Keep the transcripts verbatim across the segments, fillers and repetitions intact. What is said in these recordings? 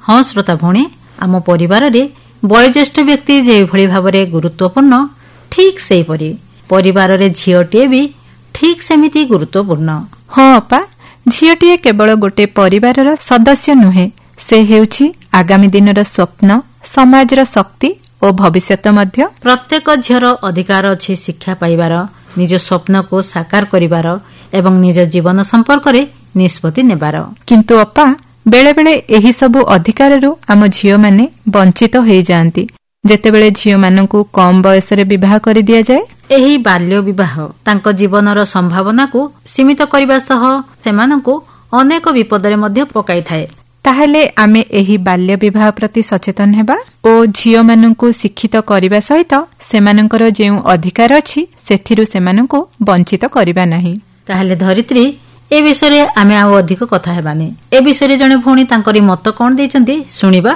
हाँ श्रोता भौणी, आम परिवार रे वयोज्येष्ठ व्यक्ति जेभଳି भाବରେ गुरुत्वपूर्ण ठीक सेहीपरि परिवार रे झीओटीए भी ठीक सेमिति गुरुत्वपूर्ण। हाँ अपा, झीओटीए केवल गोटे परिवारर सदस्य नुहे, से हेउछि आगामी दिनर स्वप्न, समाजर शक्ति और भविष्यत मध्य। प्रत्येक झीर अधिकार अछि शिक्षा पाइबार, निज स्वप्न को साकार करिबार एवं निज जीवन संपर्क रे निष्पत्ति नेबार। किंतु अपा, बेले बेले एही सबु अधिकाररू आम झीओ माने वंचित होई जांती। जेतेबेले झीओ मानकु कम बयस रे विवाह करि दिया जाए, एही बाल्य विवाह तांको जीवनर संभावना को सीमित करिबा सह सेमानकु अनेक विपद रे मध्य पकाई थाए। ताहेले आमे एही बाल्य विवाह प्रति सचेतन हेबा ओ झीओ मानकु शिक्षित करिबा सहित सेमानकर जेउ अधिकार अछि सेथिरु सेमानकु वंचित करिबा नाही। ताहेले धरित्री ए विषय रे आमे आउ अधिक कथा हेबानी। ए विषय रे जने भौणी तांकरी मत कोन दैचंती सुनिबा।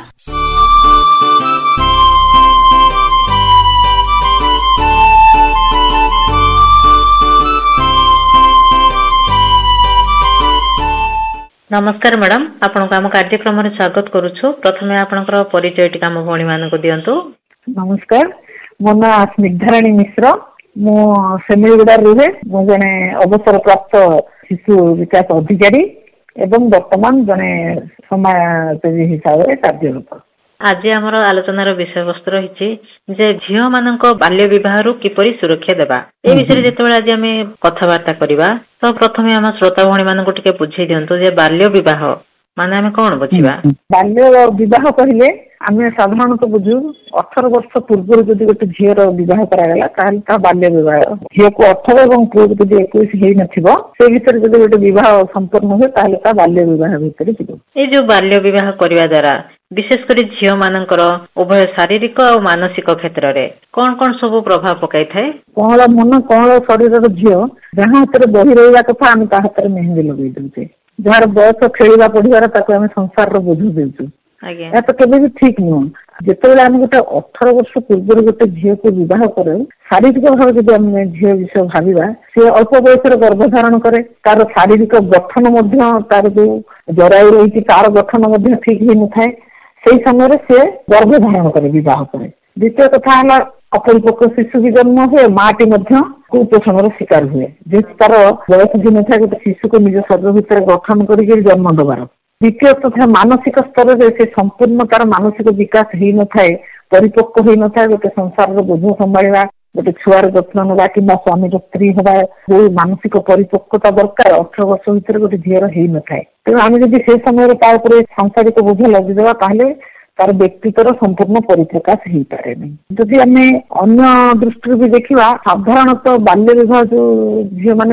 नमस्कार मैडम, आपनको आम कार्यक्रम रे स्वागत करूछु। प्रथमे आपनकर परिचय टिका म भौणी मानको दियंतु। नमस्कार, मो ना स्निग्धाराणी मिश्र, मो सेमिलगुडा रुहे। मो जने अवसर प्राप्त शिशु विकास अधिकारी एवं वर्तमान जने समाजसेवी हिसाब रे कार्यरत। आज आमर आलोचनार विषय वस्तु रही जे झीओ मानक बाल्य विवाहरु किपरि सुरक्षा देबा। ए विषय जेतेबेले आज आमे कथाबार्ता करिबा तो प्रथमे आम श्रोता भौणी माननको टिके बुझेइ दियंतु जे बाल्य विवाह माने आमे कोन बुझिबा। बाल्य विवाह कहिले आमे साधारणतः बुझू अठारह वर्ष पूर्व जदि गोटे झीर विवाह करागला ताहले ता बाल्य विवाह। झील को अठारह और पुओ जदि इक्कीस हेई नथिबो से भीतर जदि गोटे विवाह संपूर्ण हुए ताहले ता बाल्य विवाह भीतर जिवो। ए जो बाल्य विवाह करिवा द्वारा विशेषकर झील मानकर उभय शारीरिक और मानसिक क्षेत्र रे कौन कौन सब प्रभाव पकाई थाए। कौन मन कौन शरीर झील जहाँ हाथ में बही रहा कथा आम ता हाथ में मेहंदी लगे दूचे, जार बयस खेला पढ़िबार ताको आम संसार बोझ देचु। या तो केबे भी ठीक नुह। जितेबाला आम गोटे अठारह वर्ष पूर्व गोटे झील को विवाह करे शारीरिक भाव जब आम झील विषय भाविबा सी अल्प बयस गर्भधारण करे, तार शारीरिक गठन तार जो जरायु रही तार गठन ठीक ही न थाए। से समय से गर्भधारण करे विवाह करे। द्वितीय कथा है अपरिपक्व शिशु की जन्म हुए, माटी कुपोषण शिकार हुए जेहेतु तार बयस भी न था गोटे शिशु को निज शरीर भितर गठन कर जन्म दबार। द्वितीय कथा मानसिक स्तर से संपूर्ण तार मानसिक विकास हो न थाए, परिपक्व हो न थाए। गोटे संसार बोझ संभाड़ा, गोटे छुआर जत्न ना कि स्वामी स्त्री हवा जो मानसिक परिपक्वता दरकार अठारह वर्ष भीतर गोटे झीर हो न थाए। तेणु आम जब से समय सांसारिक बोझ लगिदेवा ताहले तार व्यक्तित्वर संपूर्ण परिप्रकाश हो पारे नहीं। जदि आम अन्य दृष्टि भी देखा साधारणतः बाल्य विवाह जो झील मैंने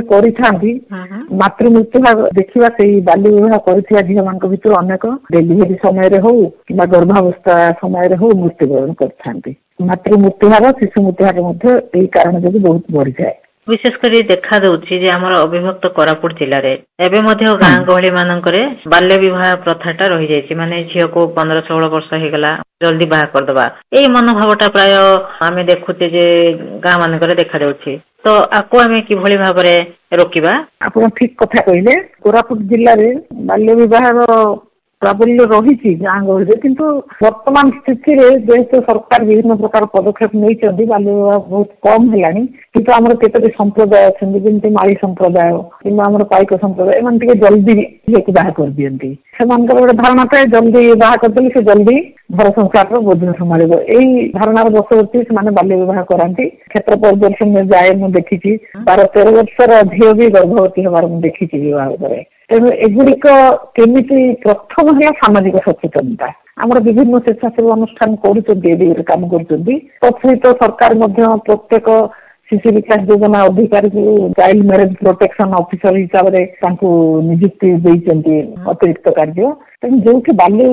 मातृ मृत्यु देखा से बाल्य विवाह कर झील मान भर अनेक डेलीवरी समय हो कि गर्भावस्था समय हो मृत्युवरण करते। मातृ मृत्यु हार शिशु मृत्यु हार कारण जो बहुत बढ़ी जाए। विशेषकर देखा दउछि जे हमर अविभक्त कोरापुट जिल्ला रे एबे मध्य गाँ गहली मानकरे बाल्य विवाह प्रथाटा रही जायछि। माने झियो को पंद्रह सोलह वर्ष हे गला जल्दी बाहा कर दबा, एई मनोभावटा प्राय आमे देखुते जे गाँ मानकरे देखा दउछि। तो आको आमे किभଳି भाबरे रोकिबा। आपण ठीक कथा कहिले। कोरापुट जिल्ला रे बाल्य विवाह प्राबल्य रही गाँ गहली, किंतु वर्तमान स्थिति रे जेहेतु सरकार विभिन्न प्रकार पदक्षेप नहीं बाल्य विवाह बहुत कम है। किंतु आमर केतोटी संप्रदाय अच्छा जमी माली संप्रदाय कि पाइक संप्रदाय एम जल्दी झील बाहा कर दिखती। से गोटे धारणा था जल्दी बाहा करदेली से जल्दी घर संसार बोझ संभाल। यही धारणार बसवर्ती से बाल्य विवाह कराती। क्षेत्र परिदर्शन में जाए मुझे देखी बार तेरह वर्षर झील भी गर्भवती हमार देखी विवाह करे। तेणु एगुड़िक केमी प्रथम है सामाजिक सचेतनता। आम विभिन्न स्वेच्छासेवी अनुष्ठान कर काम कर सरकार प्रत्येक शिशु विकास योजना अधिकारी को चाइल्ड मैरेज प्रोटेक्शन ऑफिसर हिसाब से नियुक्ति देते अतिरिक्त कार्य। तेणु जो बाल्य